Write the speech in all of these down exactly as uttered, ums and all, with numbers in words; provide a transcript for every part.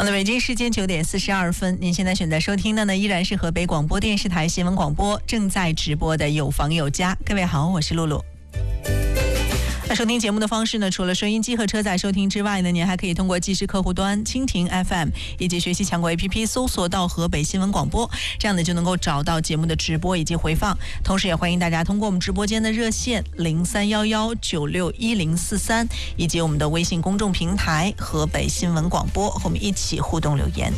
好的，北京时间九点四十二分，您现在选择收听的呢，依然是河北广播电视台新闻广播正在直播的有房有家。各位好，我是露露。那收听节目的方式呢，除了收音机和车载收听之外呢，您还可以通过即时客户端蜻蜓 F M 以及学习强国 A P P 搜索到河北新闻广播，这样呢就能够找到节目的直播以及回放。同时也欢迎大家通过我们直播间的热线零三幺幺九六一零四三以及我们的微信公众平台河北新闻广播和我们一起互动留言。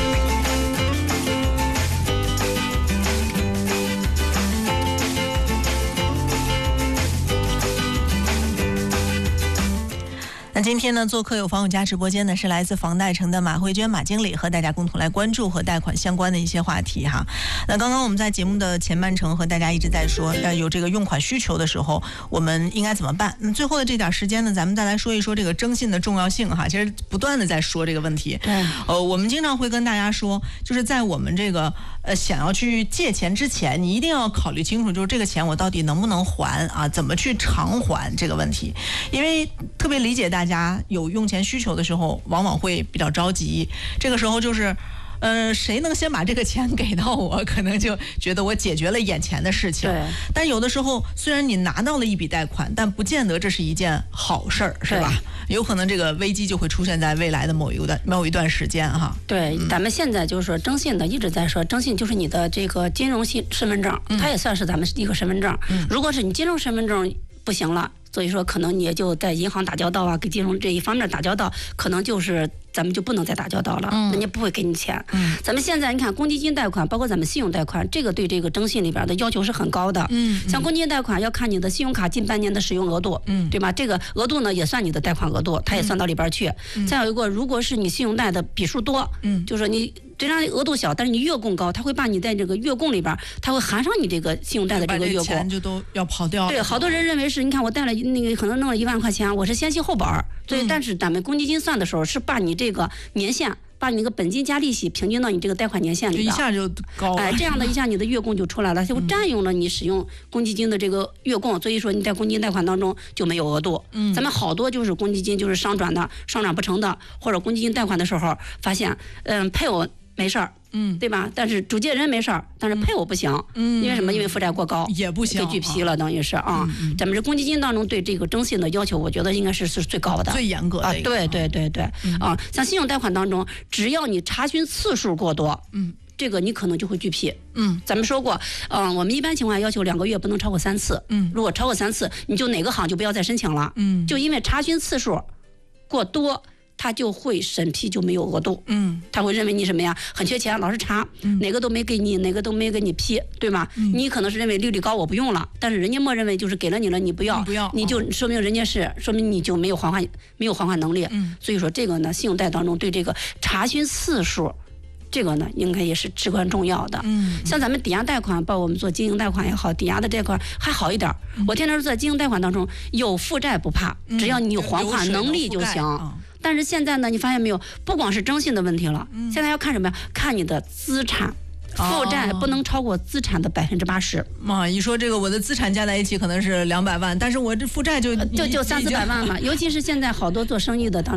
那今天呢，做客有房有家直播间呢，是来自房贷城的马慧娟马经理，和大家共同来关注和贷款相关的一些话题哈。那刚刚我们在节目的前半程和大家一直在说，呃，有这个用款需求的时候，我们应该怎么办？那最后的这点时间呢，咱们再来说一说这个征信的重要性哈。其实不断的在说这个问题。 对。 呃，我们经常会跟大家说，就是在我们这个呃想要去借钱之前，你一定要考虑清楚，就是这个钱我到底能不能还啊？怎么去偿还这个问题？因为特别理解大家。大家有用钱需求的时候，往往会比较着急。这个时候就是，呃，谁能先把这个钱给到我，可能就觉得我解决了眼前的事情。 对。 但有的时候，虽然你拿到了一笔贷款，但不见得这是一件好事儿，是吧？有可能这个危机就会出现在未来的某一段某一段时间哈。 对，嗯、咱们现在就是说征信的一直在说，征信就是你的这个金融信身份证，嗯、它也算是咱们一个身份证。嗯、如果是你金融身份证不行了。所以说，可能你也就在银行打交道啊，跟金融这一方面打交道，可能就是咱们就不能再打交道了，嗯、人家不会给你钱。嗯、咱们现在你看，公积金贷款，包括咱们信用贷款，这个对这个征信里边的要求是很高的。嗯，像公积金贷款要看你的信用卡近半年的使用额度，嗯，对吧？这个额度呢也算你的贷款额度，它也算到里边去。嗯、再有一个，如果是你信用贷的笔数多，嗯，就是说你。虽然额度小，但是你月供高，它会把你在这个月供里边，它会含上你这个信用贷的这个月供， 钱就都要跑掉了。 对，好多人认为是，你看我贷了那个可能弄了一万块钱，我是先期后本儿，对，嗯、但是咱们公积金算的时候是把你这个年限。把你那个本金加利息平均到你这个贷款年限里边， 一下就高了。 哎，这样的一下你的月供就出来了，就占用了你使用公积金的这个月供，所以说你在公积金贷款当中就没有额度。嗯，咱们好多就是公积金就是商转的、商转不成的，或者公积金贷款的时候发现，嗯，配偶没事儿。嗯，对吧？但是主借人没事儿，但是配偶不行。嗯，因为什么？因为负债过高也不行， 被拒批了，等于是啊。嗯、咱们这公积金当中对这个征信的要求，我觉得应该是是最高的、 最严格的、 啊。对对对对，嗯、啊，像信用贷款当中，只要你查询次数过多，嗯，这个你可能就会拒批。嗯，咱们说过，嗯、呃，我们一般情况下要求两个月不能超过三次。嗯，如果超过三次，你就哪个行就不要再申请了。嗯，就因为查询次数过多。他就会审批就没有额度，嗯，他会认为你什么呀，很缺钱，老是查，嗯、哪个都没给你，哪个都没给你批，对吗？嗯、你可能是认为利率高，我不用了，但是人家默认为就是给了你了，你不要， 你不要， 你就说明人家是说明你就没有还款，没有还款能力，嗯，所以说这个呢，信用贷当中对这个查询次数。这个呢，应该也是至关重要的。嗯，像咱们抵押贷款，包括我们做经营贷款也好，抵押的贷款还好一点。嗯、我天天在经营贷款当中，有负债不怕，嗯、只要你有还款能力就行。嗯、但是现在呢，你发现没有，不光是征信的问题了，嗯、现在要看什么呀？看你的资产。负债不能超过资产的百分之八十。 妈，一说这个，我的资产加在一起可能是两百万，但是我这负债就就就三四百万嘛。尤其是现在好多做生意的当。